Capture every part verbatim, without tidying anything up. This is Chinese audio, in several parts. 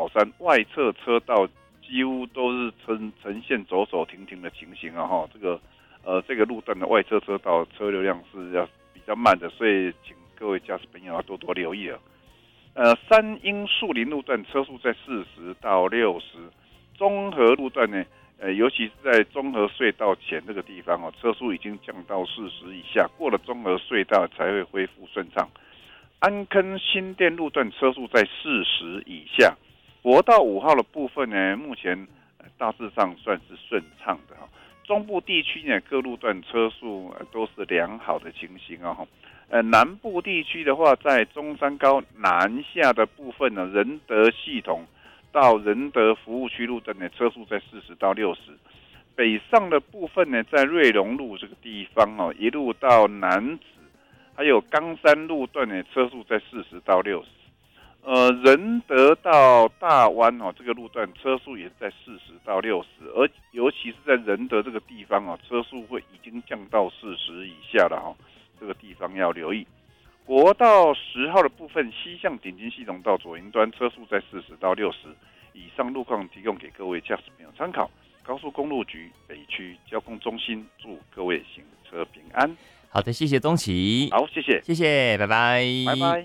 山外侧车道几乎都是呈呈现走走停停的情形啊哈，这个呃这个路段的外侧车道车流量是要比较慢的，所以请各位驾驶朋友要多多留意了。呃，三英树林路段车速在四十到六十，中和路段呢，呃，尤其是在中和隧道前这个地方哦，车速已经降到四十以下，过了中和隧道才会恢复顺畅。安坑新店路段车速在四十以下，国道五号的部分呢，目前大致上算是顺畅的哈。中部地区呢，各路段车速都是良好的情形哦。呃，南部地区的话，在中山高南下的部分呢，仁德系统到仁德服务区路段呢，车速在四十到六十。北上的部分呢，在瑞隆路这个地方哦，一路到南子，还有冈山路段呢，车速在四十到六十。呃，仁德到大湾哦，这个路段车速也在四十到六十，而尤其是在仁德这个地方哦，车速会已经降到四十以下了哈、哦，这个地方要留意。国道十号的部分，西向顶金系统到左营端车速在四十到六十。以上路况提供给各位驾驶朋友参考。高速公路局北区交通中心祝各位行车平安。 好的，谢谢宗岐。 好，谢谢， 谢谢，拜拜， 拜拜。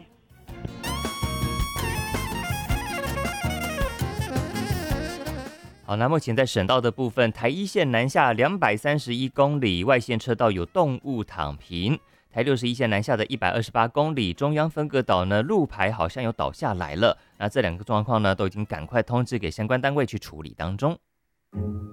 好，那目前在省道的部分，台一线南下两百三十一公里，外线车道有动物躺平；台六十一线南下的一百二十八公里，中央分隔岛呢路牌好像有倒下来了。那这两个状况呢，都已经赶快通知给相关单位去处理当中。